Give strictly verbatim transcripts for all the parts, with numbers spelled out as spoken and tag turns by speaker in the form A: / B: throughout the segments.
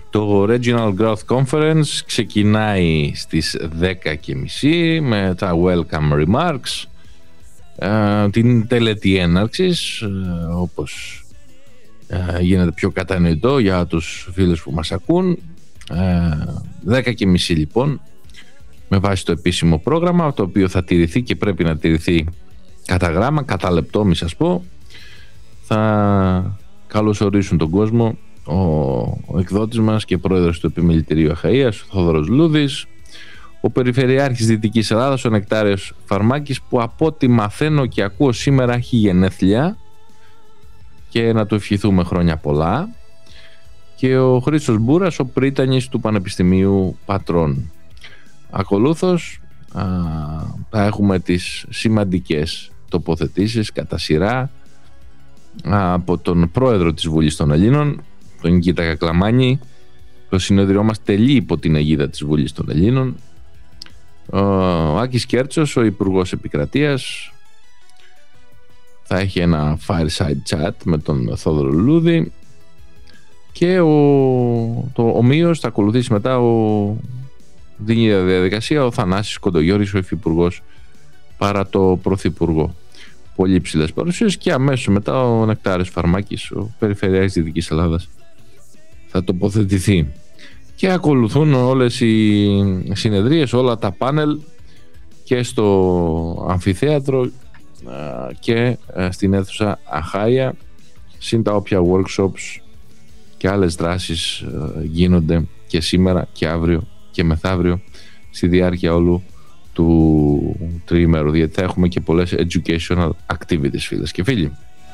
A: Το Regional Growth Conference ξεκινάει στις δέκα και μισή με τα welcome remarks, ε, την τελετή έναρξης, ε, όπως ε, γίνεται πιο κατανοητό για τους φίλους που μας ακούν. ε, δέκα και μισή λοιπόν, με βάση το επίσημο πρόγραμμα, το οποίο θα τηρηθεί και πρέπει να τηρηθεί κατά γράμμα, κατά λεπτό μη σας πω. Θα καλωσορίσουν τον κόσμο ο, ο εκδότης μας και πρόεδρος του Επιμελητηρίου Αχαΐας, ο Θόδωρος Λούδης, ο Περιφερειάρχης Δυτικής Ελλάδας, ο Νεκτάριος Φαρμάκης, που από ό,τι μαθαίνω και ακούω σήμερα έχει γενέθλια και να του ευχηθούμε χρόνια πολλά, και ο Χρήστος Μπούρας, ο πρίτανης του Πανεπιστημίου Πατρών. Ακολούθως α, θα έχουμε τις σημαντικές τοποθετήσεις κατά σειρά από τον πρόεδρο της Βουλής των Ελλήνων, τον Νικήτα Κακλαμάνη. Το συνέδριό μας τελεί υπό την αιγίδα της Βουλής των Ελλήνων. Ο Άκης Κέρτσος, ο Υπουργός Επικρατείας, θα έχει ένα fireside chat με τον Θόδωρο Λούδη, και ο, το ομοίως θα ακολουθήσει μετά ο, την ίδια διαδικασία ο Θανάσης Κοντογιώρης, ο Υφυπουργός παρά το Πρωθυπουργό. Πολύ ψηλές παρουσίες, και αμέσως μετά ο Νεκτάριος Φαρμάκης, ο Περιφερειάρχης Δυτικής Ελλάδας, θα τοποθετηθεί. Και ακολουθούν όλες οι συνεδρίες, όλα τα πάνελ, και στο αμφιθέατρο και στην αίθουσα Αχάια, συν τα όποια workshops και άλλες δράσεις γίνονται και σήμερα και αύριο και μεθαύριο στη διάρκεια όλου του τριήμερου, γιατί θα έχουμε και πολλές educational activities, φίλες και φίλοι.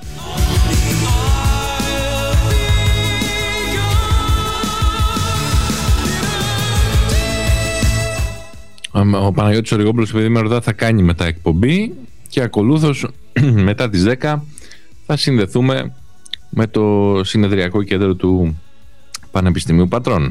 A: Ο Παναγιώτης Οριγόπουλος, επειδή με ρωτά, θα κάνει μετά εκπομπή, και ακολούθως μετά τις δέκα θα συνδεθούμε με το συνεδριακό κέντρο του Πανεπιστημίου Πατρών.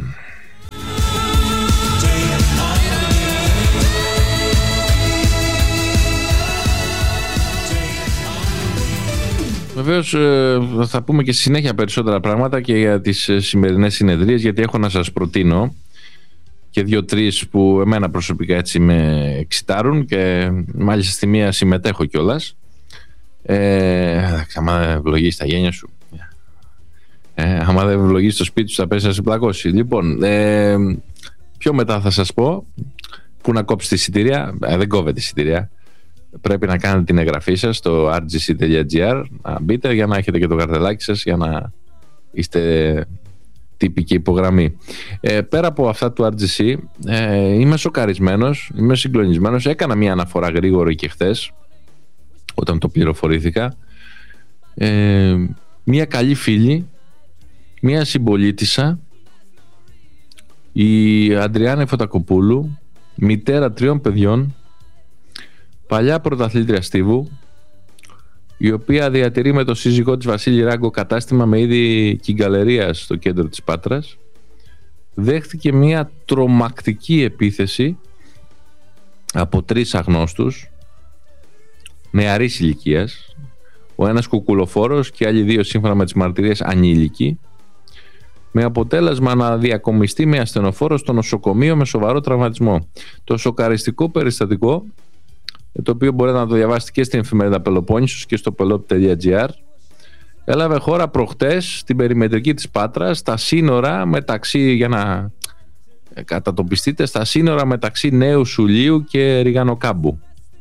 A: Βεβαίως θα πούμε και στη συνέχεια περισσότερα πράγματα και για τις σημερινές συνεδρίες, γιατί έχω να σας προτείνω και δύο-τρεις που εμένα προσωπικά έτσι με εξητάρουν, και μάλιστα στη μία συμμετέχω κιόλας. Ε, άμα δεν ευλογείς τα γένια σου, ε, άμα δεν ευλογείς το σπίτι σου, θα πέσει να σε πλακώσει. Λοιπόν, ε, πιο μετά θα σας πω που να κόψει τη εισιτήρια. ε, δεν κόβεται η εισιτήρια. Πρέπει να κάνετε την εγγραφή σας στο αρ τζι σι τελεία τζι άρ, να μπείτε για να έχετε και το καρτελάκι σας, για να είστε τυπική υπογραμμή. Ε, πέρα από αυτά του αρ τζι σι, ε, είμαι σοκαρισμένος, είμαι συγκλονισμένος. Έκανα μια αναφορά γρήγορη και χθες, όταν το πληροφορήθηκα. Ε, μια καλή φίλη, μια συμπολίτισσα, η Αντριάννα Φωτακοπούλου, μητέρα τριών παιδιών, παλιά πρωταθλήτρια στίβου, η οποία διατηρεί με τον σύζυγό της Βασίλη Ράγκο κατάστημα με είδη κιγκαλερίας στο κέντρο της Πάτρας, δέχτηκε μια τρομακτική επίθεση από τρεις αγνώστους νεαρής ηλικίας, ο ένας κουκουλοφόρος και άλλοι δύο, σύμφωνα με τις μαρτυρίες, ανήλικοι, με αποτέλεσμα να διακομιστεί με ασθενοφόρο στο νοσοκομείο με σοβαρό τραυματισμό. Το σοκαριστικό περιστατικό, το οποίο μπορείτε να το διαβάσετε και στην εφημερίδα Πελοπόννησος και στο πελόπ τελεία τζι άρ, έλαβε χώρα προχτές στην περιμετρική της Πάτρας, στα σύνορα μεταξύ, για να κατατοπιστείτε, στα σύνορα μεταξύ Νέου Σουλίου και Ριγανοκάμπου.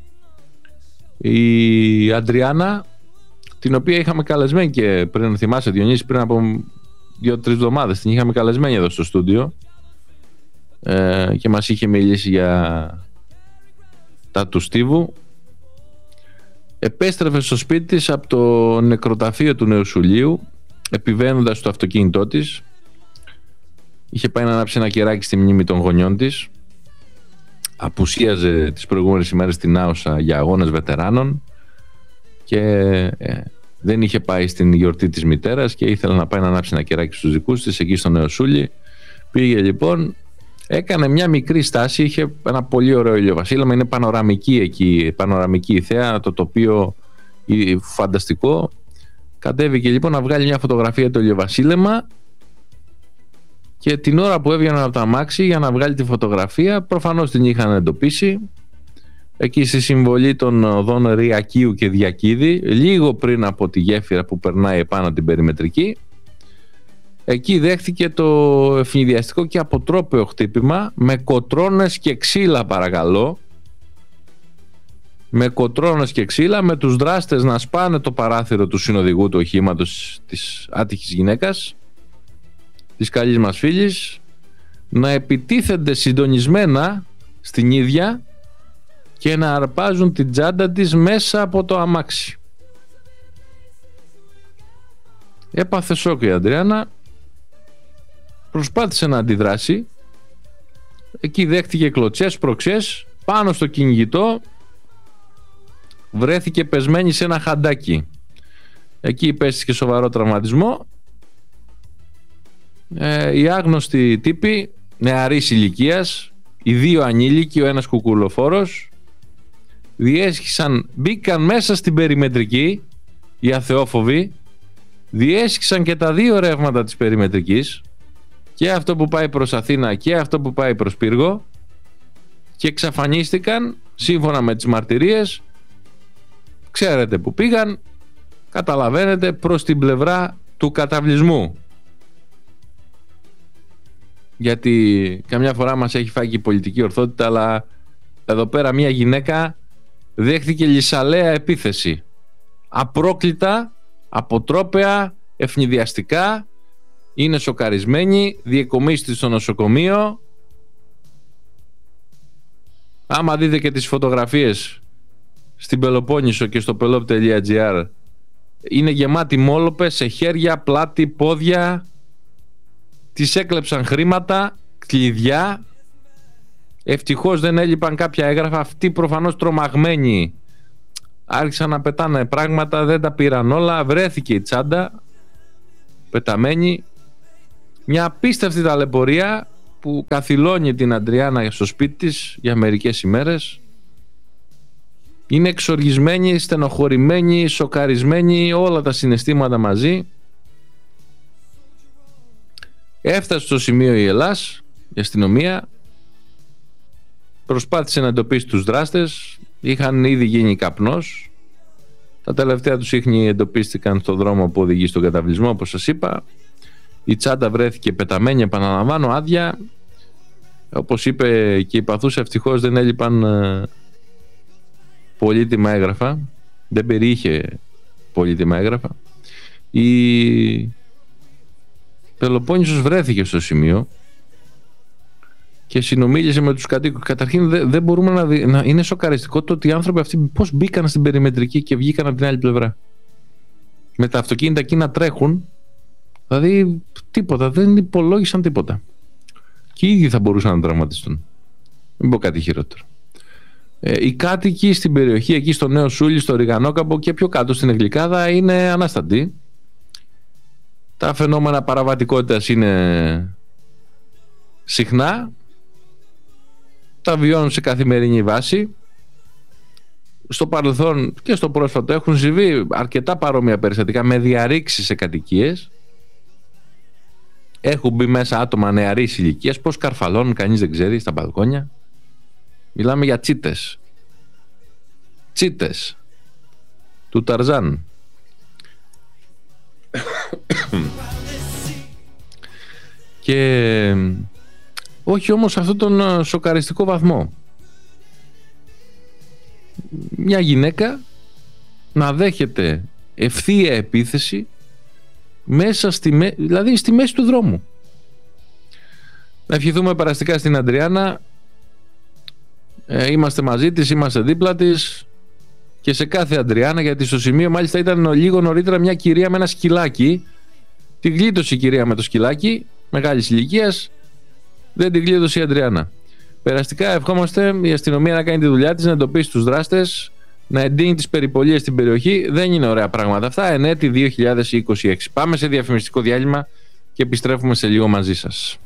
A: Η Αντριάννα, την οποία είχαμε καλεσμένη και πριν, θυμάσαι Διονύση, πριν από δύο-τρεις εβδομάδες την είχαμε καλεσμένη εδώ στο στούντιο, ε, και μας είχε μιλήσει για τα του στίβου, επέστρεφε στο σπίτι της από το νεκροταφείο του Νέου Σουλίου, επιβαίνοντας στο αυτοκίνητό της. Είχε πάει να ανάψει ένα κεράκι στη μνήμη των γονιών της. Απουσίαζε τις προηγούμενες ημέρες στην Άουσα για αγώνες βετεράνων και ε, δεν είχε πάει στην γιορτή της μητέρας και ήθελε να πάει να ανάψει ένα κεράκι στους δικούς της εκεί στο Νέο Σούλι. Πήγε λοιπόν, έκανε μια μικρή στάση, είχε ένα πολύ ωραίο ηλιοβασίλεμα, είναι πανοραμική εκεί, πανοραμική η θέα, το τοπίο φανταστικό. Κατέβηκε λοιπόν να βγάλει μια φωτογραφία το ηλιοβασίλεμα και την ώρα που έβγαιναν από τα αμάξι για να βγάλει τη φωτογραφία, προφανώς την είχαν εντοπίσει εκεί στη συμβολή των οδών Ριακίου και Διακίδη, λίγο πριν από τη γέφυρα που περνάει επάνω την περιμετρική. Εκεί δέχτηκε το ευνηδιαστικό και αποτρόπαιο χτύπημα με κοτρώνες και ξύλα, παρακαλώ, με κοτρώνες και ξύλα, με τους δράστες να σπάνε το παράθυρο του συνοδηγού του οχήματος της άτυχης γυναίκας, της καλής μας φίλης, να επιτίθενται συντονισμένα στην ίδια και να αρπάζουν την τσάντα της μέσα από το αμάξι. Έπαθε σοκ η Αντριάννα, προσπάθησε να αντιδράσει, εκεί δέχτηκε κλωτσές, προξές, πάνω στο κυνηγητό βρέθηκε πεσμένη σε ένα χαντάκι. Εκεί υπέστηκε σοβαρό τραυματισμό. Ε, οι άγνωστοι τύποι, νεαρής ηλικίας, οι δύο ανήλικοι, ο ένας κουκουλοφόρος, διέσχισαν, μπήκαν μέσα στην περιμετρική, οι αθεόφοβοι, διέσχισαν και τα δύο ρεύματα της περιμετρικής, και αυτό που πάει προς Αθήνα και αυτό που πάει προς Πύργο, και εξαφανίστηκαν σύμφωνα με τις μαρτυρίες. Ξέρετε που πήγαν, καταλαβαίνετε, προς την πλευρά του καταβλισμού. Γιατί καμιά φορά μας έχει φάει και η πολιτική ορθότητα, αλλά εδώ πέρα μια γυναίκα δέχτηκε λυσαλέα επίθεση, απρόκλητα, αποτρόπαια, ευνηδιαστικά, είναι σοκαρισμένη, διεκομίστη στο νοσοκομείο. Άμα δείτε και τις φωτογραφίες στην Πελοπόννησο και στο pelop.gr, είναι γεμάτη μόλοπες σε χέρια, πλάτη, πόδια. Τις έκλεψαν χρήματα, κλειδιά. Ευτυχώς δεν έλειπαν κάποια έγγραφα. Αυτοί προφανώς τρομαγμένοι άρχισαν να πετάνε πράγματα, δεν τα πήραν όλα. Βρέθηκε η τσάντα πεταμένη. Μια απίστευτη ταλαιπωρία που καθυλώνει την Αντριάννα στο σπίτι της για μερικές ημέρες. Είναι εξοργισμένη, στενοχωρημένη, σοκαρισμένη, όλα τα συναισθήματα μαζί. Έφτασε στο σημείο η Ελλάς, η αστυνομία, προσπάθησε να εντοπίσει τους δράστες, είχαν ήδη γίνει καπνός. Τα τελευταία τους ίχνη εντοπίστηκαν στον δρόμο που οδηγεί στον καταβλισμό, όπως σας είπα. Η τσάντα βρέθηκε πεταμένη, επαναλαμβάνω, άδεια. Όπως είπε και η παθούσα, ευτυχώς δεν έλειπαν ε, πολύτιμα έγγραφα. Δεν περιείχε πολύτιμα έγγραφα. Η Πελοπόννησος βρέθηκε στο σημείο και συνομίλησε με τους κατοίκους. Καταρχήν δεν δε μπορούμε να, δει, να είναι σοκαριστικό το ότι οι άνθρωποι αυτοί πώς μπήκαν στην περιμετρική και βγήκαν από την άλλη πλευρά. Με τα αυτοκίνητα εκεί να τρέχουν, δηλαδή τίποτα, δεν υπολόγισαν τίποτα. Και οι ίδιοι θα μπορούσαν να τραυματιστούν. Μην πω κάτι χειρότερο. Ε, οι κάτοικοι στην περιοχή εκεί στο Νέο Σούλι, στο Ριγανόκαμπο και πιο κάτω στην Εγκλικάδα είναι ανάστατοι. Τα φαινόμενα παραβατικότητας είναι συχνά, τα βιώνουν σε καθημερινή βάση. Στο παρελθόν και στο πρόσφατο έχουν συμβεί αρκετά παρόμοια περιστατικά με διαρρήξεις σε κατοικίες. Έχουν μπει μέσα άτομα νεαρής ηλικίας, πώς καρφαλώνουν κανείς δεν ξέρει στα μπαλκόνια. Μιλάμε για τσίτες. Τσίτες του Ταρζάν. Και όχι όμως σε αυτόν τον σοκαριστικό βαθμό. Μια γυναίκα να δέχεται ευθεία επίθεση μέσα στη, δηλαδή στη μέση του δρόμου. Να ευχηθούμε περαστικά στην Αντριάννα. ε, Είμαστε μαζί της, είμαστε δίπλα της και σε κάθε Αντριάννα, γιατί στο σημείο μάλιστα ήταν λίγο νωρίτερα μια κυρία με ένα σκυλάκι. Τη γλίτωσε η κυρία με το σκυλάκι, μεγάλης ηλικίας, δεν τη γλίτωσε η Αντριάννα. Περαστικά ευχόμαστε η αστυνομία να κάνει τη δουλειά της, να εντοπίσει τους δράστες, να εντείνει τις περιπολίες στην περιοχή. Δεν είναι ωραία πράγματα αυτά εν έτη δύο χιλιάδες είκοσι έξι. Πάμε σε διαφημιστικό διάλειμμα και επιστρέφουμε σε λίγο μαζί σας.